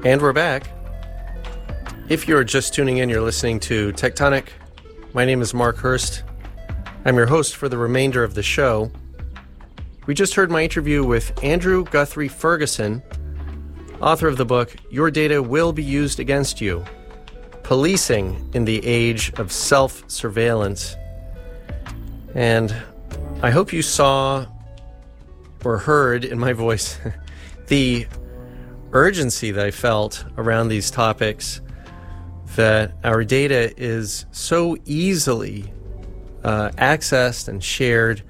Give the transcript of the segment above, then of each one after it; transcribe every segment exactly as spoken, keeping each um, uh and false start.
And we're back. If you're just tuning in, you're listening to Tectonic. My name is Mark Hurst. I'm your host for the remainder of the show. We just heard my interview with Andrew Guthrie Ferguson, author of the book, Your Data Will Be Used Against You, Policing in the Age of Self-Surveillance. And I hope you saw or heard in my voice the urgency that I felt around these topics, that our data is so easily uh, accessed and shared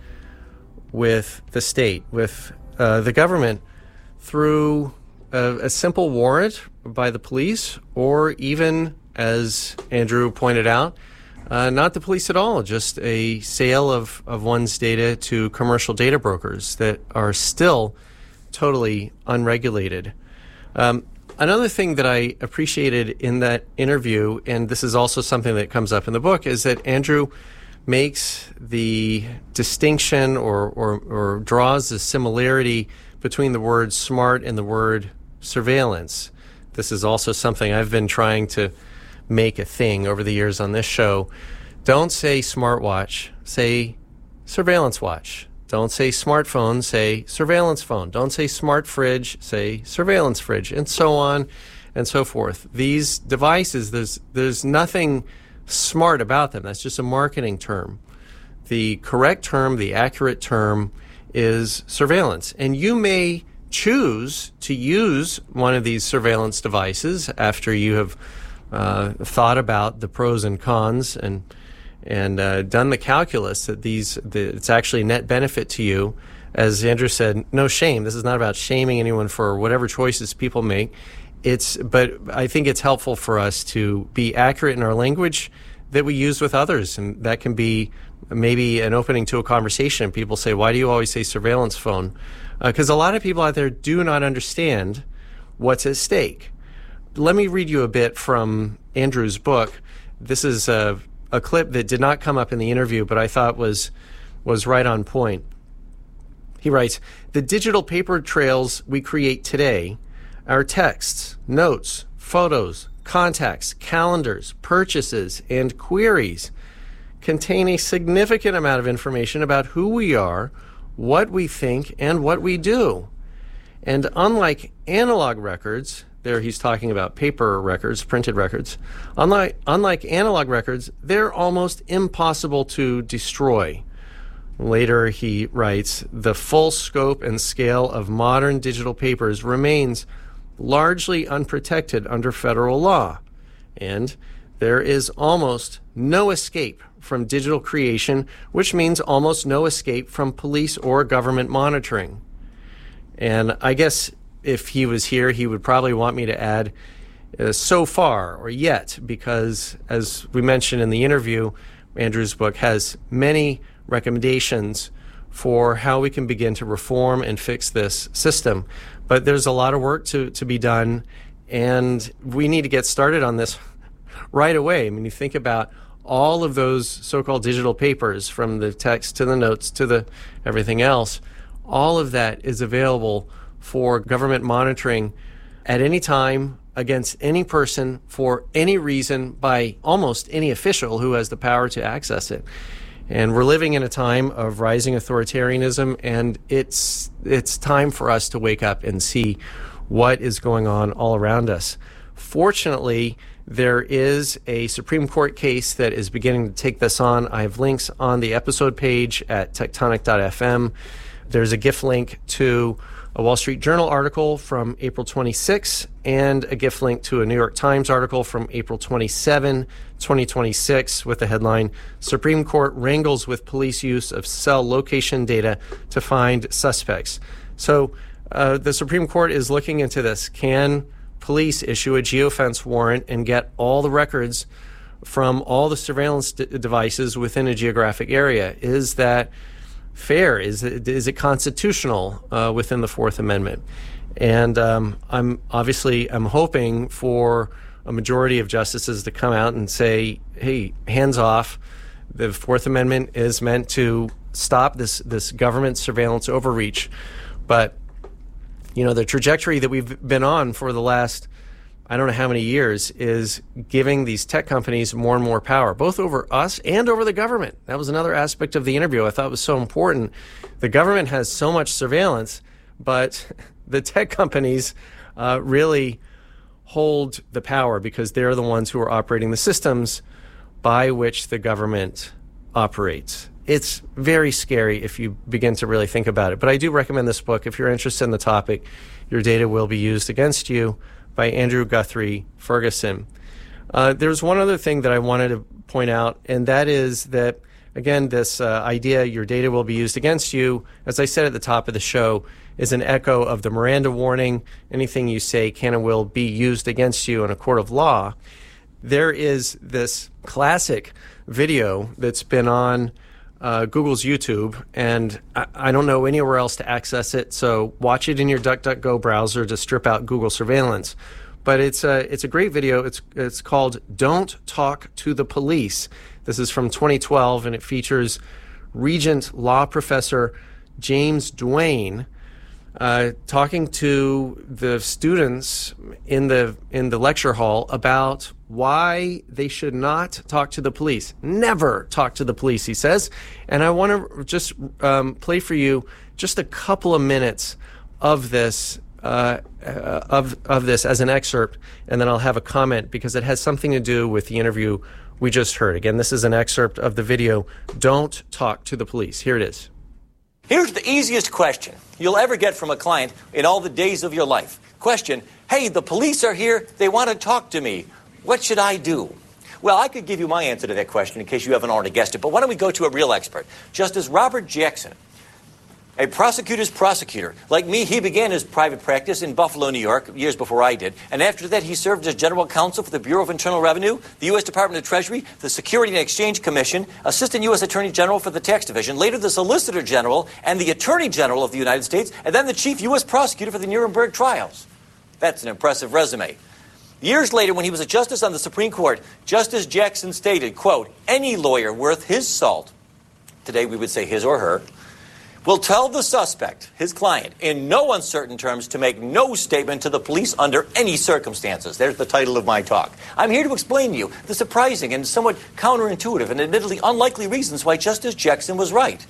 with the state, with uh, the government, through a, a simple warrant by the police, or even, as Andrew pointed out, uh, not the police at all, just a sale of, of one's data to commercial data brokers that are still totally unregulated. Um, another thing that I appreciated in that interview, and this is also something that comes up in the book, is that Andrew makes the distinction or, or, or draws the similarity between the word smart and the word surveillance. This is also something I've been trying to make a thing over the years on this show. Don't say smartwatch, say surveillance watch. Don't say smartphone, say surveillance phone. Don't say smart fridge, say surveillance fridge, and so on and so forth. These devices, there's there's nothing smart about them. That's just a marketing term. The correct term, the accurate term, is surveillance. And you may choose to use one of these surveillance devices after you have uh, thought about the pros and cons and and uh, done the calculus that these that it's actually a net benefit to you. As Andrew said, no shame. This is not about shaming anyone for whatever choices people make. It's, but I think it's helpful for us to be accurate in our language that we use with others, and that can be maybe an opening to a conversation. People say, why do you always say surveillance phone? Because uh, a lot of people out there do not understand what's at stake. Let me read you a bit from Andrew's book. This is a, a clip that did not come up in the interview, but I thought was was right on point. He writes, "The digital paper trails we create today, our texts, notes, photos, contacts, calendars, purchases, and queries contain a significant amount of information about who we are, what we think, and what we do. And unlike analog records," there he's talking about paper records, printed records, unlike, unlike analog records, they're almost impossible to destroy. Later he writes, "The full scope and scale of modern digital papers remains largely unprotected under federal law, and there is almost no escape from digital creation, which means almost no escape from police or government monitoring." And I guess if he was here, he would probably want me to add uh, so far or yet, because as we mentioned in the interview, Andrew's book has many recommendations for how we can begin to reform and fix this system. But there's a lot of work to, to be done, and we need to get started on this right away. I mean, you think about all of those so-called digital papers, from the text to the notes to the everything else, all of that is available for government monitoring at any time, against any person, for any reason, by almost any official who has the power to access it. And we're living in a time of rising authoritarianism, and it's it's time for us to wake up and see what is going on all around us. Fortunately, there is a Supreme Court case that is beginning to take this on. I have links on the episode page at tectonic dot f m. There's a GIF link to a Wall Street Journal article from April twenty-sixth, and a GIF link to a New York Times article from April twenty-seventh, twenty twenty-six, with the headline, "Supreme Court Wrangles with Police Use of Cell Location Data to Find Suspects." So uh, the Supreme Court is looking into this. Can police issue a geofence warrant and get all the records from all the surveillance d- devices within a geographic area? Is that fair? Is it, is it constitutional uh, within the Fourth Amendment? And um, I'm obviously I'm hoping for a majority of justices to come out and say, "Hey, hands off. The Fourth Amendment is meant to stop this this government surveillance overreach." But you know, the trajectory that we've been on for the last I don't know how many years, is giving these tech companies more and more power, both over us and over the government. That was another aspect of the interview I thought was so important. The government has so much surveillance, but the tech companies uh, really hold the power because they're the ones who are operating the systems by which the government operates. It's very scary if you begin to really think about it. But I do recommend this book if you're interested in the topic, Your Data Will Be Used Against You, by Andrew Guthrie Ferguson. Uh, there's one other thing that I wanted to point out, and that is that, again, this uh, idea, your data will be used against you, as I said at the top of the show, is an echo of the Miranda warning. Anything you say can and will be used against you in a court of law. There is this classic video that's been on uh, Google's YouTube, and I, I don't know anywhere else to access it, so watch it in your DuckDuckGo browser to strip out Google surveillance. But it's a, it's a great video. It's, it's called Don't Talk to the Police. This is from twenty twelve, and it features Regent Law Professor James Duane uh, talking to the students in the in the lecture hall about why they should not talk to the police. Never talk to the police, he says. And I want to just um, play for you just a couple of minutes of this uh, uh, of of this as an excerpt, and then I'll have a comment because it has something to do with the interview we just heard. Again, this is an excerpt of the video, Don't Talk to the Police. Here it is. Here's the easiest question you'll ever get from a client in all the days of your life. Question, hey, the police are here. They want to talk to me. What should I do? Well, I could give you my answer to that question in case you haven't already guessed it, but why don't we go to a real expert? Justice Robert Jackson, a prosecutor's prosecutor. Like me, he began his private practice in Buffalo, New York, years before I did. And after that, he served as general counsel for the Bureau of Internal Revenue, the U S Department of Treasury, the Security and Exchange Commission, Assistant U S Attorney General for the Tax Division, later the Solicitor General and the Attorney General of the United States, and then the Chief U S Prosecutor for the Nuremberg trials. That's an impressive resume. Years later, when he was a justice on the Supreme Court, Justice Jackson stated, quote, any lawyer worth his salt, today we would say his or her, will tell the suspect, his client, in no uncertain terms to make no statement to the police under any circumstances. There's the title of my talk. I'm here to explain to you the surprising and somewhat counterintuitive and admittedly unlikely reasons why Justice Jackson was right.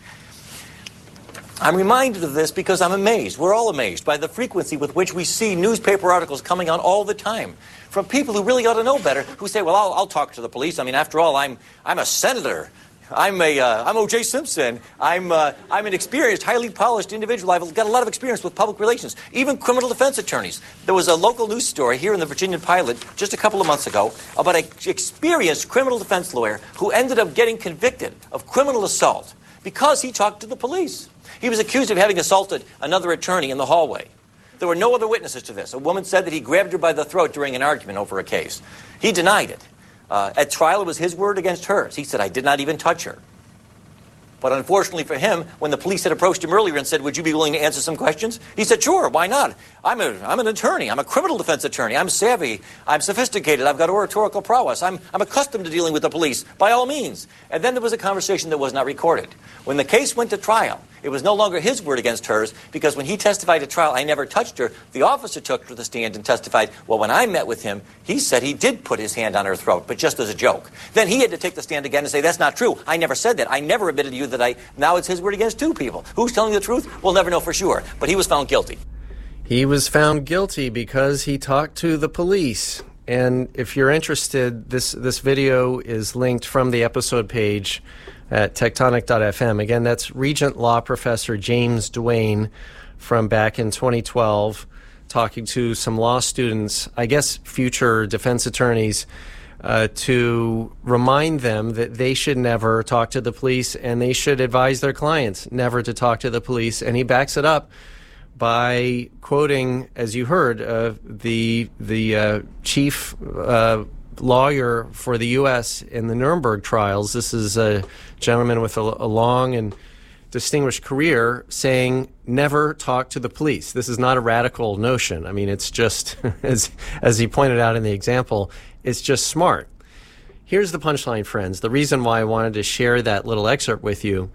I'm reminded of this because I'm amazed. We're all amazed by the frequency with which we see newspaper articles coming on all the time from people who really ought to know better, who say, well, I'll, I'll talk to the police. I mean, after all, I'm, I'm a senator. I'm a, uh, I'm O J Simpson. I'm, uh, I'm an experienced, highly polished individual. I've got a lot of experience with public relations, even criminal defense attorneys. There was a local news story here in the Virginia Pilot just a couple of months ago about an experienced criminal defense lawyer who ended up getting convicted of criminal assault because he talked to the police. He was accused of having assaulted another attorney in the hallway. There were no other witnesses to this. A woman said that he grabbed her by the throat during an argument over a case. He denied it. Uh, at trial, it was his word against hers. He said, I did not even touch her. But unfortunately for him, when the police had approached him earlier and said, would you be willing to answer some questions? He said, sure, why not? I'm, a, I'm an attorney. I'm a criminal defense attorney. I'm savvy. I'm sophisticated. I've got oratorical prowess. I'm, I'm accustomed to dealing with the police, by all means. And then there was a conversation that was not recorded. When the case went to trial, it was no longer his word against hers, because when he testified at trial, I never touched her, the officer took her to the stand and testified, well, when I met with him, he said he did put his hand on her throat, but just as a joke. Then he had to take the stand again and say, that's not true. I never said that. I never admitted to you that I... Now it's his word against two people. Who's telling the truth? We'll never know for sure. But he was found guilty. He was found guilty because he talked to the police. And if you're interested, this, this video is linked from the episode page at tectonic dot f m. Again, that's Regent Law Professor James Duane from back in twenty twelve, talking to some law students, I guess future defense attorneys, uh, to remind them that they should never talk to the police and they should advise their clients never to talk to the police. And he backs it up by quoting, as you heard, uh, the the uh, chief uh, lawyer for the U S in the Nuremberg trials. This is a gentleman with a, a long and distinguished career saying never talk to the police. This is not a radical notion. I mean, it's just, as, as he pointed out in the example, it's just smart. Here's the punchline, friends. The reason why I wanted to share that little excerpt with you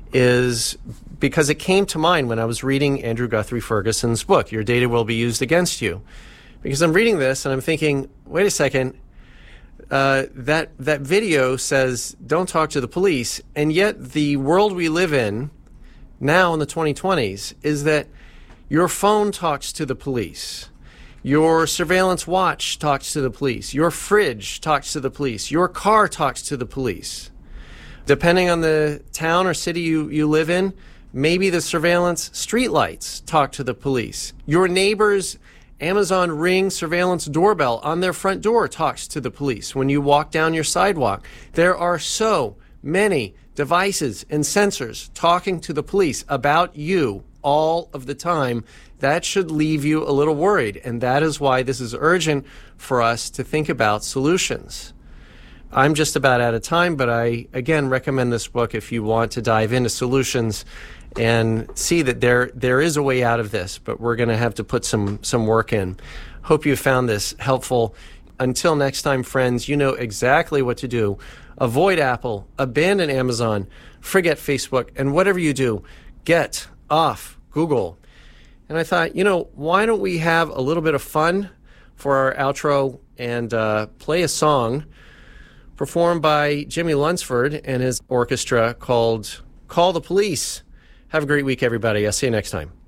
is because it came to mind when I was reading Andrew Guthrie Ferguson's book, Your Data Will Be Used Against You. Because I'm reading this and I'm thinking, wait a second, uh, that that video says don't talk to the police, and yet the world we live in now in the twenty twenties is that your phone talks to the police. Your surveillance watch talks to the police. Your fridge talks to the police. Your car talks to the police. Depending on the town or city you, you live in, maybe the surveillance streetlights talk to the police. Your neighbor's Amazon Ring surveillance doorbell on their front door talks to the police when you walk down your sidewalk. There are so many devices and sensors talking to the police about you all of the time. That should leave you a little worried, and that is why this is urgent for us to think about solutions. I'm just about out of time, but I, again, recommend this book if you want to dive into solutions and see that there there is a way out of this, but we're going to have to put some, some work in. Hope you found this helpful. Until next time, friends, you know exactly what to do. Avoid Apple, abandon Amazon, forget Facebook, and whatever you do, get off Google. And I thought, you know, why don't we have a little bit of fun for our outro and uh, play a song performed by Jimmy Lunsford and his orchestra called Call the Police. Have a great week, everybody. I'll see you next time.